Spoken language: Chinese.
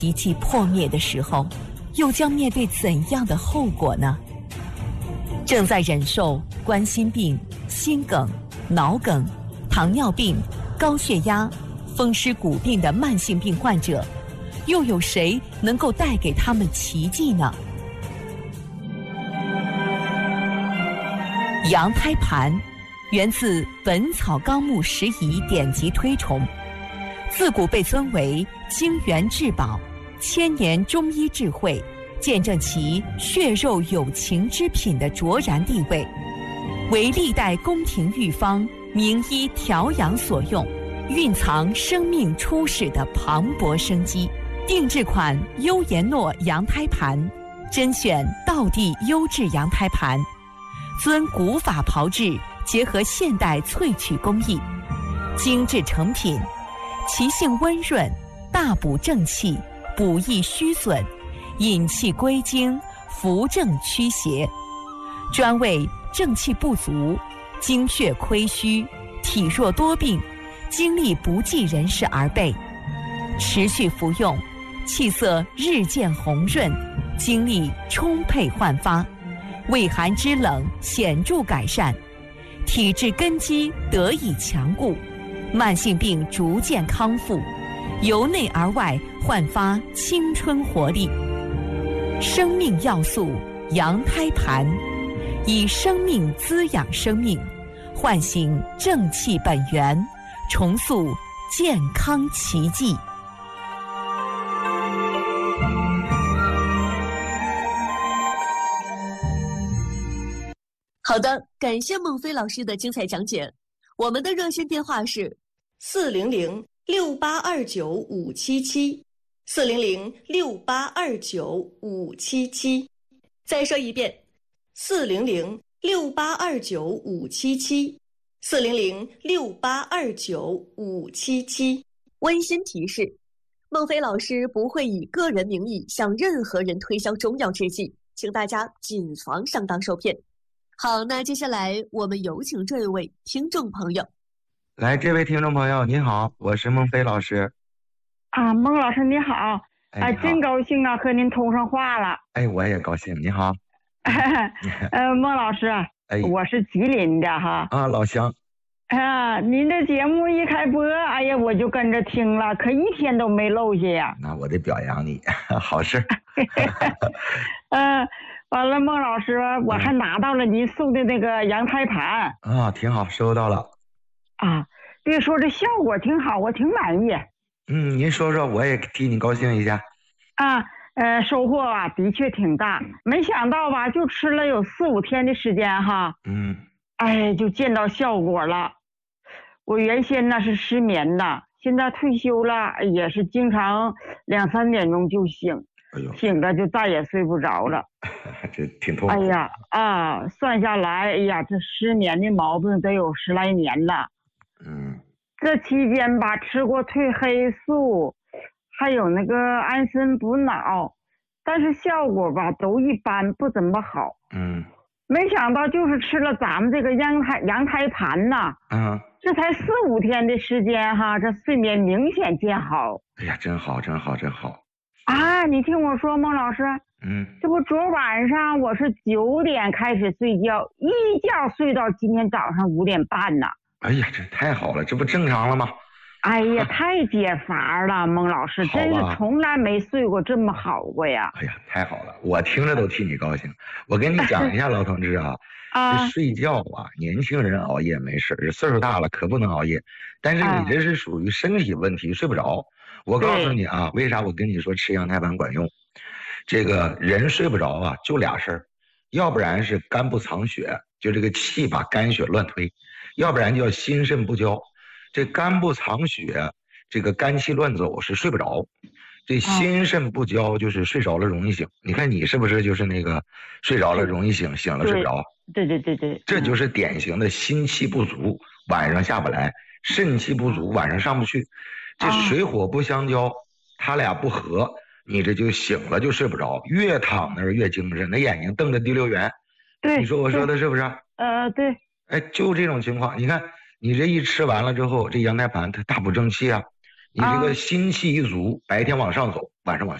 奇迹破灭的时候，又将面对怎样的后果呢？正在忍受冠心病、心梗、脑梗、糖尿病、高血压、风湿骨病的慢性病患者，又有谁能够带给他们奇迹呢？羊胎盘源自《本草纲目拾遗》典籍推崇，自古被尊为精元至宝、千年中医智慧，见证其血肉有情之品的卓然地位，为历代宫廷御方、名医调养所用，蕴藏生命初始的磅礴生机。定制款优颜诺羊胎盘，甄选道地优质羊胎盘，遵古法炮制，结合现代萃取工艺，精致成品，其性温润，大补正气，补益虚损，引气归经，扶正驱邪，专为正气不足、精血亏虚、体弱多病、精力不济人士而备。持续服用，气色日渐红润，精力充沛焕发，胃寒肢冷显著改善，体质根基得以强固，慢性病逐渐康复，由内而外焕发青春活力。生命要素羊胎盘，以生命滋养生命，唤醒正气本源，重塑健康奇迹。 好的，感谢孟非老师的精彩讲解。我们的热线电话是400-6829-577，400-6829-577。再说一遍，400-6829-577，400-6829-577。温馨提示：孟非老师不会以个人名义向任何人推销中药制剂，请大家谨防上当受骗。好，那接下来我们有请这一位听众朋友。 来，这位听众朋友您好，我是孟非老师。 啊，孟老师你好，真高兴啊，和您通上话了。 我也高兴，你好。 孟老师，我是吉林的哈。 啊，老乡。 您的节目一开播，我就跟着听了，可一天都没漏下呀。 那我得表扬你，好事。 完了，孟老师，我还拿到了您送的那个羊胎盘啊，挺好，收到了。 啊，别说这效果挺好，我挺满意。 您说说，我也替你高兴一下。 收获啊，的确挺大。没想到吧，就吃了有4、5天的时间哈。就见到效果了。我原先呢是失眠的，现在退休了，也是经常2、3点钟就醒。醒了就再也睡不着了。 这挺痛苦。 算下来，这失眠的毛病得有10来年了。这期间吧，吃过褪黑素，还有那个安神补脑，但是效果吧都一般，不怎么好。没想到就是吃了咱们这个羊胎盘呐，这才4、5天的时间哈，这睡眠明显见好。 真好，真好，真好。 你听我说，孟老师，这不昨晚上我是9点开始睡觉，一觉睡到今天早上5点半呢。 这太好了，这不正常了吗？ 太解乏了，孟老师，真是从来没睡过这么好过呀。 太好了，我听着都替你高兴。我跟你讲一下，老同志啊，这睡觉啊，年轻人熬夜没事，岁数大了可不能熬夜。但是你这是属于身体问题，睡不着。我告诉你啊，为啥我跟你说吃羊胎盘管用？这个人睡不着啊，就俩事儿，要不然是肝不藏血，就这个气把肝血乱推；要不然就叫心肾不交。这肝不藏血，这个肝气乱走是睡不着；这心肾不交就是睡着了容易醒。你看你是不是就是那个睡着了容易醒，醒了睡不着？ 对， 这就是典型的心气不足，晚上下不来；肾气不足，晚上上不去。这水火不相交，他俩不合，你这就醒了就睡不着，越躺那儿越精神，那眼睛瞪着第6圆。 对， 你说我说的是不是？ 对。 就这种情况，你看你这一吃完了之后，这羊胎盘它大补正气啊， 你这个心气一足，白天往上走，晚上往下。